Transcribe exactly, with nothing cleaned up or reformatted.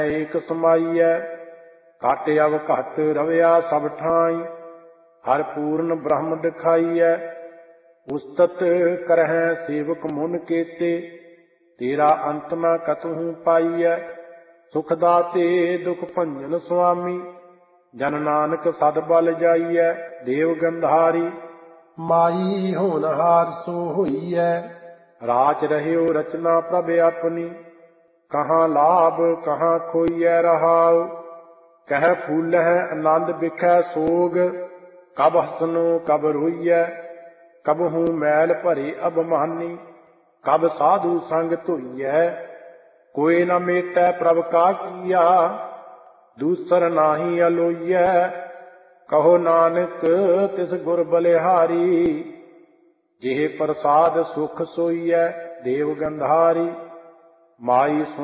ਏਕ ਸਮਾਈਐ। ਘਟ ਅਵ ਘਟ ਰਵਿਆ ਸਭ ਠਾਈ, ਹਰ ਪੂਰਨ ਬ੍ਰਹਮ ਦਿਖਾਈਐ। ਉਸਤਤ ਕਰਹਿ ਸੇਵਕ ਮੁਨ ਕੇਤੇ, ਤੇਰਾ ਅੰਤ ਨ ਕਤਹੂ ਪਾਈਐ। ਸੁਖ ਦਾਤੇ ਦੁਖ ਭੰਜਨ ਸੁਆਮੀ, ਜਨ ਨਾਨਕ ਸਦ ਬਲ ਜਾਈਐ। ਦੇਵ ਗੰਧਾਰੀ ਮਾਈ ਹੋਨਹਾਰ ਸੋ ਹੋਈਐ। ਰਾਚ ਰਹਿਓ ਰਚਨਾ ਪ੍ਰਭ ਆਪਣੀ, ਕਹਾਂ ਲਾਭ ਕਹਾਂ ਖੋਈਐ ਰਹਾਉ। ਕਹਿ ਫੂਲਹਿ ਆਨੰਦ ਬਿਖੈ ਸੋਗ, ਕਬ ਹਸਨੋ ਕਬ ਰੋਈਐ। ਕਬਹੂ ਮੈਲ ਭਰੇ ਅਭਮਾਨੀ, ਕਬ ਸਾਧੂ ਸੰਗ ਧੋਈਐ। ਕੋਇ ਨ ਮੇਟੈ ਪ੍ਰਭ ਕਾ ਕੀਆ, ਦੂਸਰ ਨਾਹੀ ਅਲੋਈਐ। ਕਹੋ ਨਾਨਕ ਤਿਸ ਗੁਰ ਬਲਿਹਾਰੀ, ਜਿਹ ਪ੍ਰਸਾਦ ਸੁਖ ਸੋਈਐ। ਦੇਵ ਗੰਧਾਰੀ ਮਾਈ